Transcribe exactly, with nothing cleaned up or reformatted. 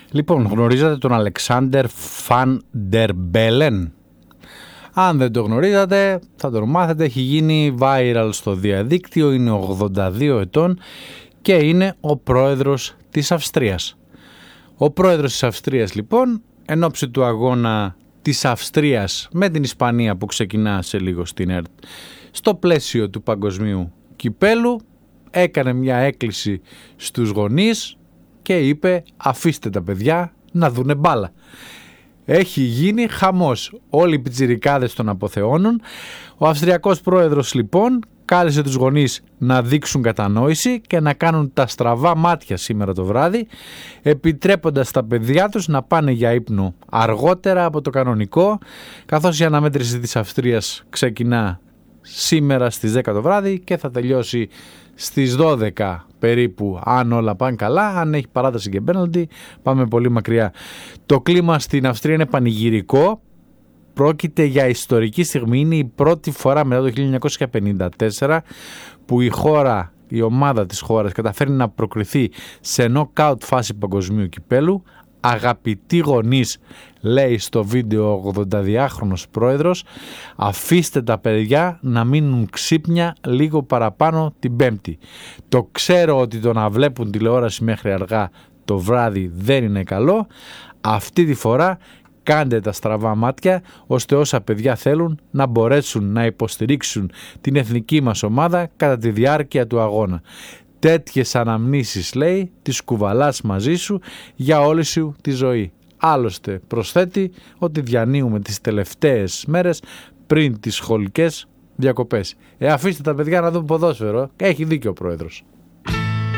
Λοιπόν, γνωρίζατε τον Αλεξάντερ Φαν ντερ Μπέλεν? Αν δεν το γνωρίζατε, θα τον μάθετε. Έχει γίνει viral στο διαδίκτυο, είναι ογδόντα δύο ετών και είναι ο πρόεδρος της Αυστρίας. Ο πρόεδρος της Αυστρίας, λοιπόν, εν ώψη του αγώνα της Αυστρίας με την Ισπανία που ξεκινά σε λίγο στην ΕΡΤ, στο πλαίσιο του παγκοσμίου κυπέλου, έκανε μια έκκληση στους γονείς και είπε: αφήστε τα παιδιά να δούνε μπάλα. Έχει γίνει χαμός. Όλοι οι πιτσιρικάδες τον αποθεώνουν. Ο Αυστριακός πρόεδρος, λοιπόν, κάλεσε τους γονείς να δείξουν κατανόηση και να κάνουν τα στραβά μάτια σήμερα το βράδυ, επιτρέποντας τα παιδιά τους να πάνε για ύπνο αργότερα από το κανονικό, καθώς η αναμέτρηση της Αυστρίας ξεκινά σήμερα στις δέκα το βράδυ και θα τελειώσει στις δώδεκα περίπου, αν όλα πάνε καλά. Αν έχει παράταση και πέναλτι, πάμε πολύ μακριά. Το κλίμα στην Αυστρία είναι πανηγυρικό. Πρόκειται για ιστορική στιγμή. Είναι η πρώτη φορά μετά το χίλια εννιακόσια πενήντα τέσσερα που η χώρα, η ομάδα της χώρας καταφέρνει να προκριθεί σε νοκάουτ φάση παγκοσμίου κυπέλου. Αγαπητοί γονείς, λέει στο βίντεο ο ογδονταδυάχρονος πρόεδρος, αφήστε τα παιδιά να μείνουν ξύπνια λίγο παραπάνω την Πέμπτη. Το ξέρω ότι το να βλέπουν τηλεόραση μέχρι αργά το βράδυ δεν είναι καλό. Αυτή τη φορά κάντε τα στραβά μάτια, ώστε όσα παιδιά θέλουν να μπορέσουν να υποστηρίξουν την εθνική μας ομάδα κατά τη διάρκεια του αγώνα. Τέτοιες αναμνήσεις, λέει, τις κουβαλάς μαζί σου για όλη σου τη ζωή. Άλλωστε προσθέτει ότι διανύουμε τις τελευταίες μέρες πριν τις σχολικές διακοπές. Ε, αφήστε τα παιδιά να δουν ποδόσφαιρο. Έχει δίκιο ο πρόεδρος.